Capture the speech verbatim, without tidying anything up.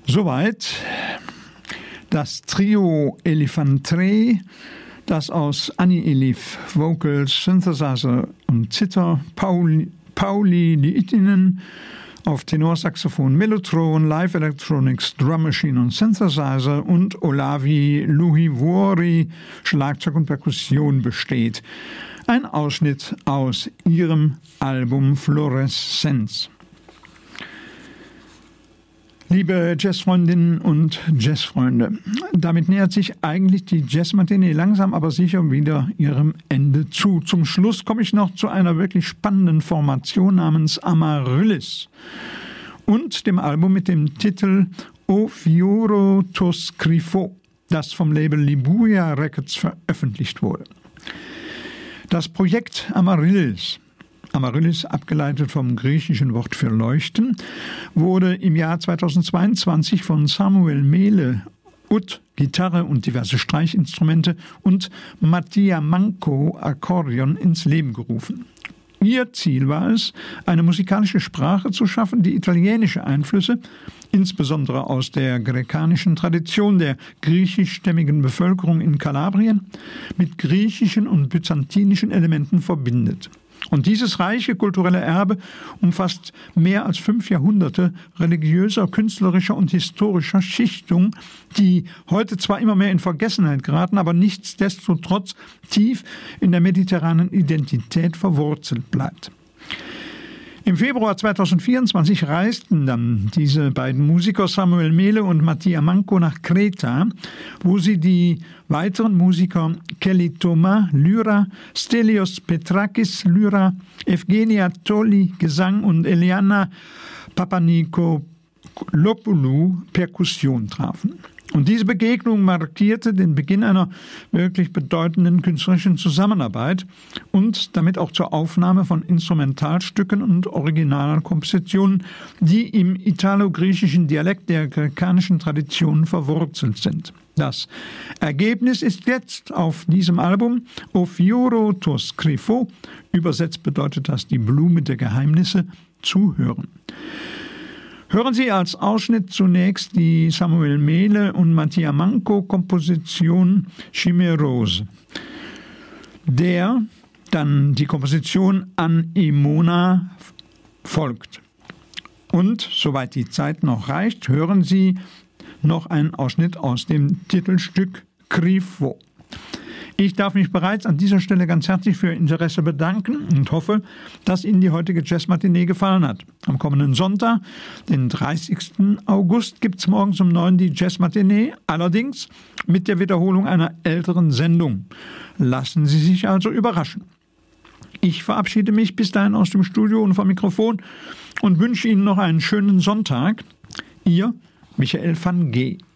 Soweit das Trio Elefantre, das aus Annie Elif, Vocals, Synthesizer und Zither, Pauli, Pauli Liitinen auf Tenorsaxophon, Mellotron, Live Electronics, Drum Machine und Synthesizer und Olavi Luhivuori, Schlagzeug und Perkussion besteht. Ein Ausschnitt aus ihrem Album Fluoreszenz. Liebe Jazzfreundinnen und Jazzfreunde, damit nähert sich eigentlich die Jazzmatinee langsam aber sicher wieder ihrem Ende zu. Zum Schluss komme ich noch zu einer wirklich spannenden Formation namens Amaryllis und dem Album mit dem Titel O Fioro to Scrifo, das vom Label Libuia Records veröffentlicht wurde. Das Projekt Amaryllis, Amaryllis, abgeleitet vom griechischen Wort für Leuchten, wurde im Jahr zweitausendzweiundzwanzig von Samuel Mehle, Ud, Gitarre und diverse Streichinstrumente und Mattia Manco, Akkordeon, ins Leben gerufen. Ihr Ziel war es, eine musikalische Sprache zu schaffen, die italienische Einflüsse, insbesondere aus der grekanischen Tradition der griechischstämmigen Bevölkerung in Kalabrien, mit griechischen und byzantinischen Elementen verbindet. Und dieses reiche kulturelle Erbe umfasst mehr als fünf Jahrhunderte religiöser, künstlerischer und historischer Schichtung, die heute zwar immer mehr in Vergessenheit geraten, aber nichtsdestotrotz tief in der mediterranen Identität verwurzelt bleibt. Im Februar zweitausendvierundzwanzig reisten dann diese beiden Musiker Samuel Mehle und Mattia Manco nach Kreta, wo sie die weiteren Musiker Kelly Thomas, Lyra, Stelios Petrakis, Lyra, Evgenia Tolli, Gesang und Eliana Papanikolopoulou, Perkussion trafen. Und diese Begegnung markierte den Beginn einer wirklich bedeutenden künstlerischen Zusammenarbeit und damit auch zur Aufnahme von Instrumentalstücken und originalen Kompositionen, die im italo-griechischen Dialekt der grekanischen Tradition verwurzelt sind. Das Ergebnis ist jetzt auf diesem Album O Fioro to Scrifo, übersetzt bedeutet das die Blume der Geheimnisse, zu hören. Hören Sie als Ausschnitt zunächst die Samuel Mehle und Mattia Manco Komposition Chimerose, der dann die Komposition Anemona folgt. Und, soweit die Zeit noch reicht, hören Sie noch einen Ausschnitt aus dem Titelstück Scrifo. Ich darf mich bereits an dieser Stelle ganz herzlich für Ihr Interesse bedanken und hoffe, dass Ihnen die heutige Jazzmatinee gefallen hat. Am kommenden Sonntag, den dreißigsten August, gibt es morgens um neun die Jazzmatinee, allerdings mit der Wiederholung einer älteren Sendung. Lassen Sie sich also überraschen. Ich verabschiede mich bis dahin aus dem Studio und vom Mikrofon und wünsche Ihnen noch einen schönen Sonntag. Ihr Michael van G.